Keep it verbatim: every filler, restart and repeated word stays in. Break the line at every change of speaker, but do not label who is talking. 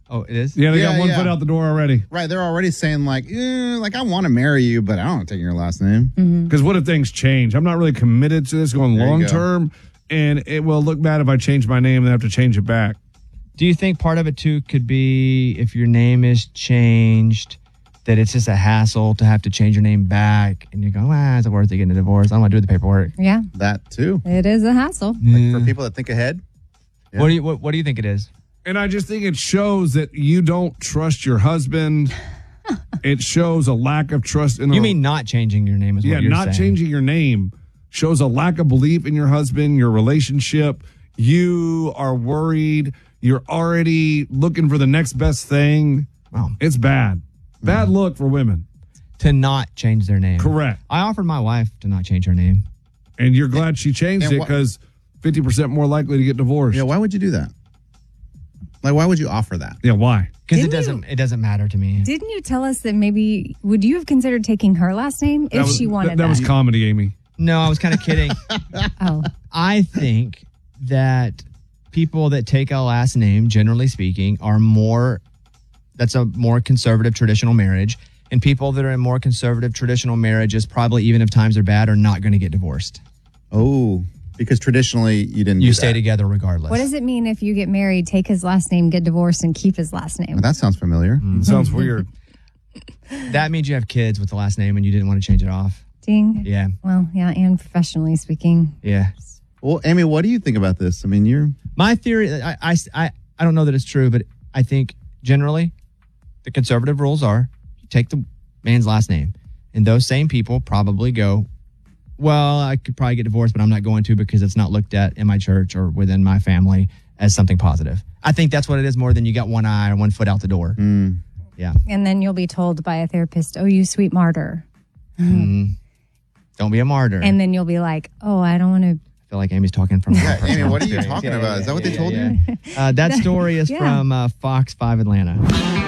Oh, it is?
Yeah, they
Yeah,
got one
yeah.
foot out the door already.
Right, they're already saying like, eh, like I want to marry you, but I don't want to take your last name.
Because what if things change? I'm not really committed to this going
There you
long
go.
term, and it will look bad if I change my name and I have to change it back.
Do you think part of it, too, could be if your name is changed, that it's just a hassle to have to change your name back, and you go, ah, is it worth it getting a divorce? I don't want to do the paperwork.
Yeah,
That too.
it is a hassle.
Like for people that think ahead. Yeah.
What do you what, what do you think it is?
And I just think it shows that you don't trust your husband. It shows a lack of trust in.
You
a,
mean not changing your name is
yeah,
what you're
not
saying.
changing your name shows a lack of belief in your husband, your relationship. You are worried. You're already looking for the next best thing.
Wow.
It's bad. Bad look for women.
To not change their name.
Correct.
I offered my wife to not change her name.
And you're glad she changed
And
it
wha-
because fifty percent more likely to get divorced.
Yeah, why would you do that? Like, why would you offer that?
Yeah, why?
Because it
Didn't
doesn't it doesn't matter to me.
Didn't you tell us that maybe would you have considered taking her last name if
That was,
she wanted
that,
that?
that was comedy, Amy.
No, I was kind of kidding.
Oh,
I think that people that take a last name, generally speaking, are more, that's a more conservative traditional marriage. And people that are in more conservative traditional marriages, probably even if times are bad, are not going to get divorced.
Oh, because traditionally you didn't.
You
do
stay
that.
together regardless.
what does it mean if you get married, take his last name, get divorced, and keep his last name?
Well, that sounds familiar.
Mm.
Sounds weird.
That means you have kids with the last name and you didn't want to change it off.
Ding.
Yeah.
Well, yeah, and professionally speaking.
Yeah.
Well, Amy, what do you think about this? I mean, you're
My theory, I, I, I, I don't know that it's true, but I think generally the conservative rules are you take the man's last name. And those same people probably go, well, I could probably get divorced, but I'm not going to because it's not looked at in my church or within my family as something positive. I think that's what it is more than you got one eye or one foot out the door.
mm,
Yeah.
And then you'll be told by a therapist, oh, you sweet martyr.
Mm. Don't be a martyr.
And then you'll be like, oh, I don't want to.
I feel like Amy's talking from her
Yeah,
personal
Amy, what are you
experience.
talking about? Is that what they told
you? Uh, that story is
Yeah.
from uh, Fox five Atlanta.